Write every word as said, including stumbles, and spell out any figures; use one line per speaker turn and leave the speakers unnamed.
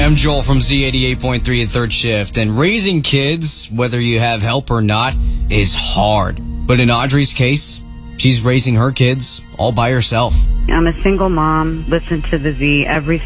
I'm Joel from Z eighty-eight point three at Third Shift, and raising kids, whether you have help or not, is hard. But in Audrey's case, she's raising her kids all by herself.
I'm a single mom, listen to the Z every